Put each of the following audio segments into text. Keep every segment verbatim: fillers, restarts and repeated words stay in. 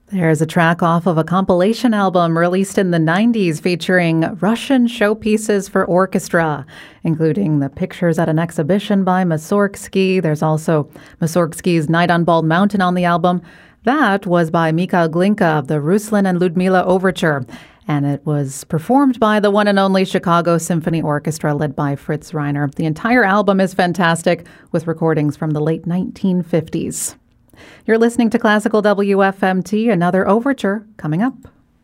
There's a track off of a compilation album released in the nineties featuring Russian showpieces for orchestra, including the pictures at an exhibition by Mussorgsky. There's also Mussorgsky's Night on Bald Mountain on the album. That was by Mikhail Glinka of the Ruslan and Ludmila Overture, and it was performed by the one and only Chicago Symphony Orchestra led by Fritz Reiner. The entire album is fantastic, with recordings from the late nineteen fifties. You're listening to Classical W F M T, another overture coming up.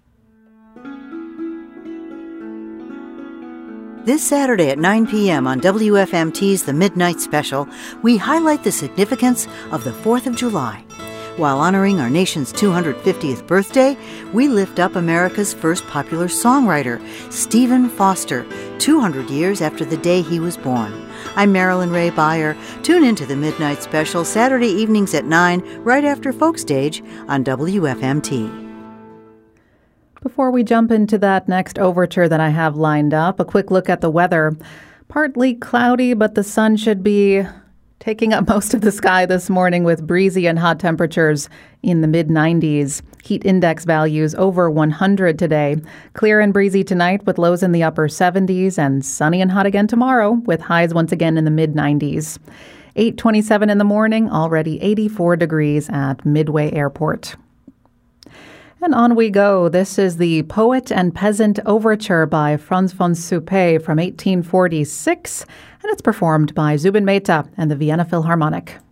This Saturday at nine p.m. on W F M T's The Midnight Special, we highlight the significance of the fourth of July. While honoring our nation's two hundred fiftieth birthday, we lift up America's first popular songwriter, Stephen Foster, two hundred years after the day he was born. I'm Marilyn Ray Beyer. Tune into the Midnight Special Saturday evenings at nine, right after Folkstage on W F M T. Before we jump into that next overture that I have lined up, a quick look at the weather. Partly cloudy, but the sun should be taking up most of the sky this morning with breezy and hot temperatures in the mid nineties. Heat index values over one hundred today. Clear and breezy tonight with lows in the upper seventies, and sunny and hot again tomorrow with highs once again in the mid nineties. eight twenty-seven in the morning, already eighty-four degrees at Midway Airport. And on we go. This is the Poet and Peasant Overture by Franz von Suppé from eighteen forty-six, and it's performed by Zubin Mehta and the Vienna Philharmonic.